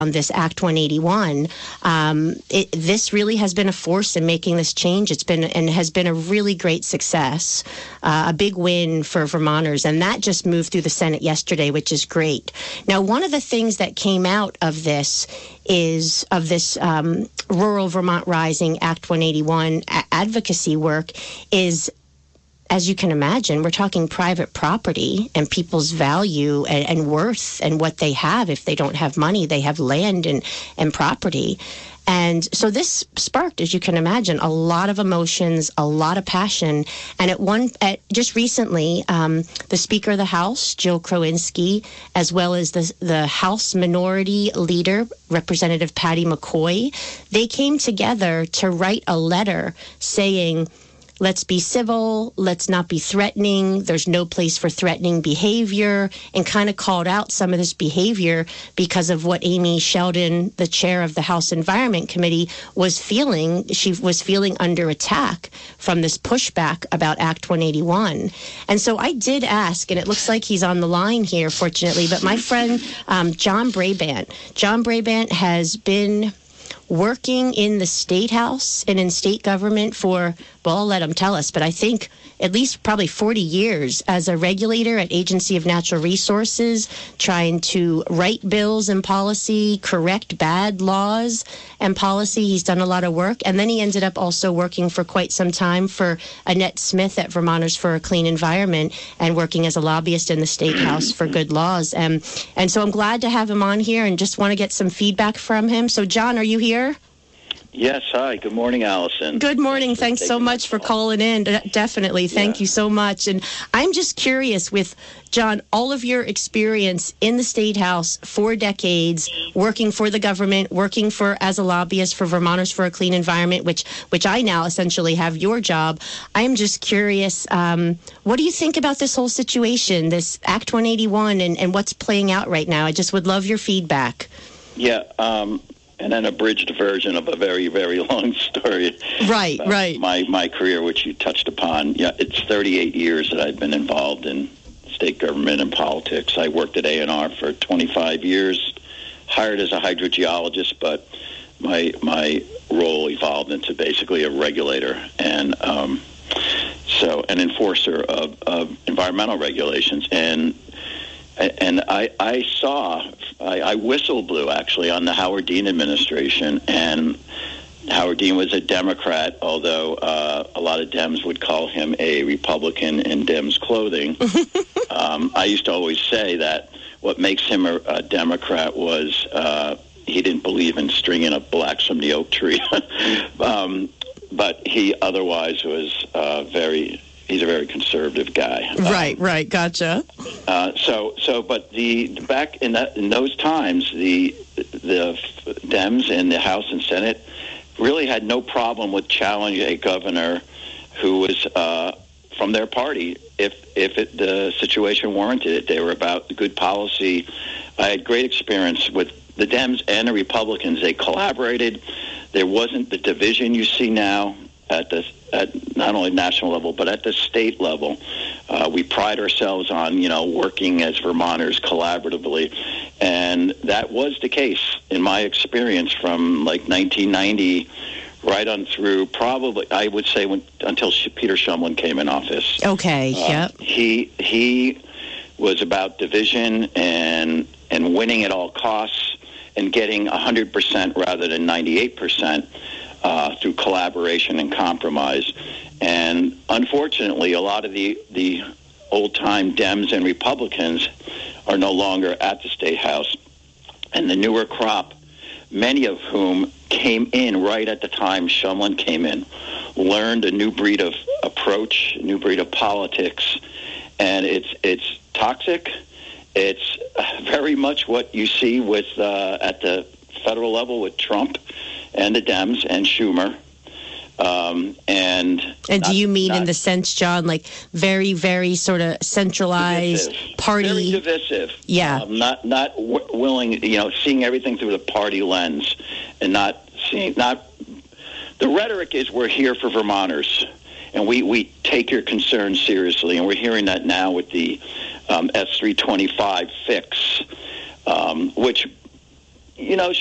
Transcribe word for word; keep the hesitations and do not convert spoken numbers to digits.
on this Act one eighty-one, um, it, this really has been a force in making this change. It's been and has been a really great success, uh, a big win for Vermonters. And that just moved through the Senate yesterday, which is great. Now, one of the things that came out of this is of this um, Rural Vermont Rising Act one eighty-one a- advocacy work is, as you can imagine, we're talking private property and people's value and, and worth and what they have. If they don't have money, they have land and, and property. And so this sparked, as you can imagine, a lot of emotions, a lot of passion. And at one, at just recently, um, the Speaker of the House, Jill Krowinski, as well as the, the House Minority Leader, Representative Patty McCoy, they came together to write a letter saying, let's be civil, let's not be threatening, there's no place for threatening behavior, and kind of called out some of this behavior because of what Amy Sheldon, the chair of the House Environment Committee, was feeling. She was feeling under attack from this pushback about Act one eighty-one. And so I did ask, and it looks like he's on the line here, fortunately, but my friend um, John Brabant, John Brabant has been working in the State House and in state government for, well, I'll let him tell us, but I think at least probably forty years as a regulator at Agency of Natural Resources, trying to write bills and policy, correct bad laws and policy. He's done a lot of work. And then he ended up also working for quite some time for Annette Smith at Vermonters for a Clean Environment and working as a lobbyist in the State House for good laws. And, and so I'm glad to have him on here and just want to get some feedback from him. So, John, are you here? Yes, hi. Good morning, Allison. Good morning. Thanks, Thanks so much for calling in. De- definitely. Thank yeah. you so much. And I'm just curious with, John, all of your experience in the State House for decades, working for the government, working for as a lobbyist for Vermonters for a Clean Environment, which which I now essentially have your job. I'm just curious, um, what do you think about this whole situation, this Act one eighty-one and, and what's playing out right now? I just would love your feedback. Yeah, um and an abridged version of a very, very long story. Right, right. My my career, which you touched upon. Yeah, it's thirty-eight years that I've been involved in state government and politics. I worked at A N R for twenty-five years, hired as a hydrogeologist, but my my role evolved into basically a regulator and um, so an enforcer of, of environmental regulations. And And I, I saw, I, I whistle blew actually on the Howard Dean administration, and Howard Dean was a Democrat, although uh, a lot of Dems would call him a Republican in Dems clothing. um, I used to always say that what makes him a, a Democrat was uh, he didn't believe in stringing up blacks from the oak tree. um, but he otherwise was uh, very... He's a very conservative guy. Right, um, right, gotcha. Uh, so, so, but the back in that in those times, the the Dems in the House and Senate really had no problem with challenging a governor who was uh, from their party if if it, the situation warranted it. They were about good policy. I had great experience with the Dems and the Republicans. They collaborated. There wasn't the division you see now at the at not only national level but at the state level. Uh, we pride ourselves on you know working as Vermonters collaboratively, and that was the case in my experience from like nineteen ninety right on through probably I would say when, until Peter Shumlin came in office. Okay. Uh, yep. He he was about division and and winning at all costs and getting one hundred percent rather than ninety-eight percent. Uh, through collaboration and compromise. And unfortunately, a lot of the, the old-time Dems and Republicans are no longer at the State House. And the newer crop, many of whom came in right at the time Shumlin came in, learned a new breed of approach, a new breed of politics. And it's it's toxic. It's very much what you see with uh, at the federal level with Trump and the Dems and Schumer. Um, and and not, do you mean not, in the sense, John, like very, very sort of centralized divisive. party? Very divisive. Yeah. Um, not not w- willing, you know, seeing everything through the party lens and not seeing, not, the rhetoric is we're here for Vermonters and we, we take your concerns seriously. And we're hearing that now with the um, S three twenty-five fix, um, which, you know,